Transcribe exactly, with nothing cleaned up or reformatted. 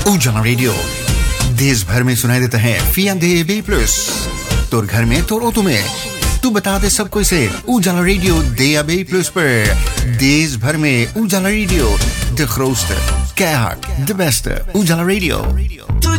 उजाला रेडियो देश भर में सुनाई देता है फियां दे बी प्लस तोर घर में तोर ऑटो में तू बता दे सबको इसे उजाला रेडियो दे बी प्लस पर देश भर में उजाला radio de grootste keihard de beste उजाला रेडियो